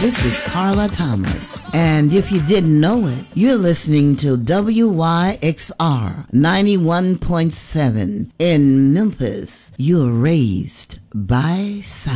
This is Carla Thomas. And if you didn't know it, you're listening to WYXR 91.7 in Memphis. You're raised by science.